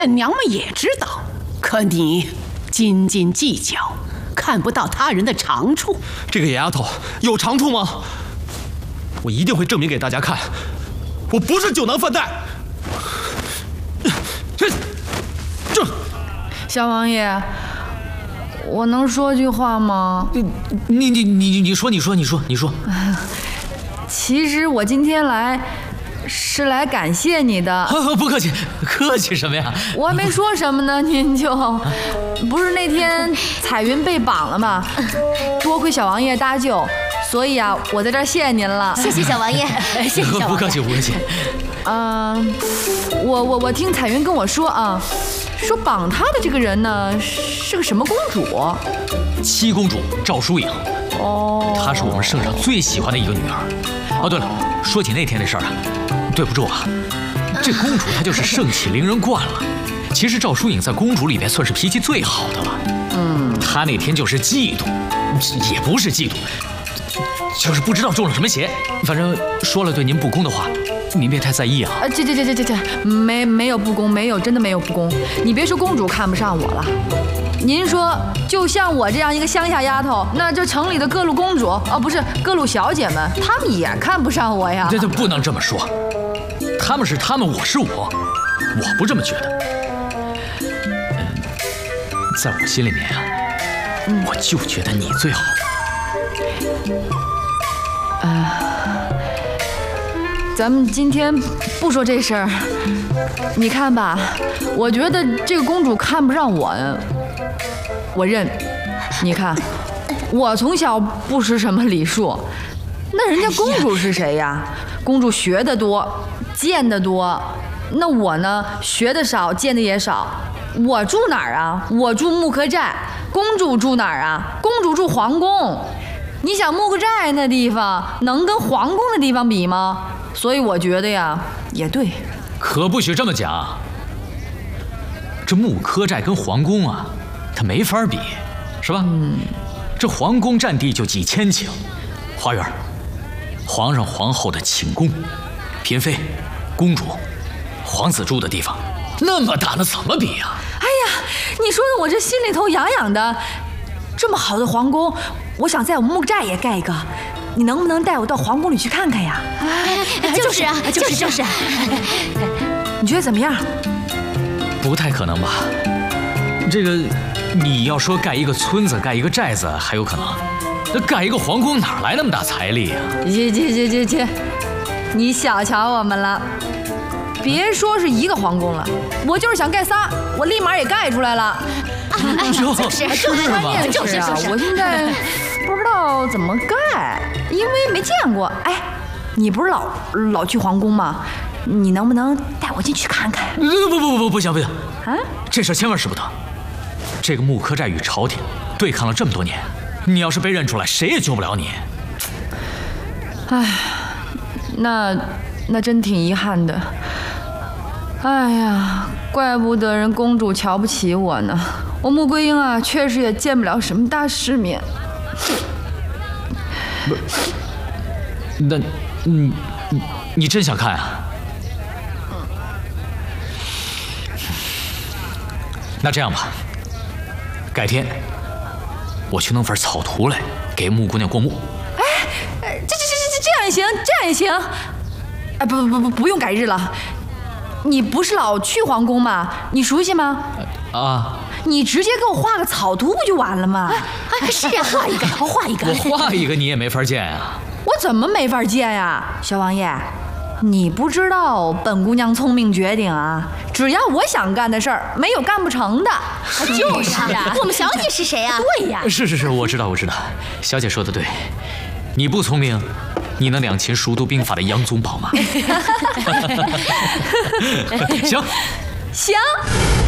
娘们也知道，可你斤斤计较，看不到他人的长处。 这个野丫头有长处吗？我一定会证明给大家看，我不是酒囊饭袋。这， 小王爷，我能说句话吗？ 你说。 其实我今天来是来感谢你的。 不客气，客气什么呀？ 我还没说什么呢，您就不是那天彩云被绑了吗？多亏小王爷搭救，所以啊，我在这儿谢谢您了。 谢谢小王爷，谢谢小王爷。 不客气。 我听彩云跟我说啊，说绑她的这个人呢是个什么公主？ 七公主赵淑颖。哦，她是我们圣上最喜欢的一个女儿。哦，对了，说起那天的事儿啊，对不住啊，这公主她就是盛气凌人惯了。其实赵淑颖在公主里面算是脾气最好的了。她那天就是嫉妒，也不是嫉妒，就是不知道中了什么邪。反正说了对您不公的话，您别太在意啊。 没有不公，真的没有不公。你别说公主看不上我了，您说就像我这样一个乡下丫头，那这城里的各路公主不是各路小姐们，她们也看不上我呀。 这不能这么说，她们是她们，我是我不这么觉得。在我心里面啊，我就觉得你最好。 咱们今天不说这事儿，你看吧，我觉得这个公主看不上我，我认。你看，我从小不识什么礼数，那人家公主是谁呀？公主学得多，见得多，那我呢，学得少，见得也少。我住哪儿啊？我住木柯寨。公主住哪儿啊？公主住皇宫。你想木柯寨那地方能跟皇宫的地方比吗？所以我觉得呀，也对。 可不许这么讲。这木柯寨跟皇宫啊，它没法比，是吧？这皇宫占地就几千顷，花园，皇上皇后的寝宫，嫔妃、公主、皇子住的地方，那么大，那怎么比呀？ 哎呀，你说的我这心里头痒痒的。这么好的皇宫，我想在我们木寨也盖一个，你能不能带我到皇宫里去看看呀？ 就是啊。 你觉得怎么样？ 不太可能吧？这个，你要说盖一个村子、盖一个寨子还有可能，那盖一个皇宫哪来那么大财力呀？ 切，你小瞧我们了。别说是一个皇宫了，我就是想盖仨，我立马也盖出来了。 就是啊，我现在不知道怎么盖，因为没见过。哎，你不是老去皇宫吗？你能不能带我进去看看？ 不行啊！这事千万使不得。这个木柯寨与朝廷对抗了这么多年，你要是被认出来，谁也救不了你。 哎，那真挺遗憾的。哎呀，怪不得人公主瞧不起我呢。我穆桂英啊，确实也见不了什么大世面。 不，那，你真想看啊？那这样吧，改天我去弄份草图来给穆姑娘过目。 哎，这样也行。哎，不用改日了。你不是老去皇宫吗？你熟悉吗？你直接给我画个草图不就完了吗？ 是啊，画一个。 我画一个你也没法见啊。 我怎么没法见呀？小王爷，你不知道本姑娘聪明绝顶啊！只要我想干的事儿，没有干不成的。 就是啊，我们小姐是谁啊？ 对呀。 是，我知道。小姐说的对，你不聪明，你能两秦熟读兵法的杨宗保吗？行。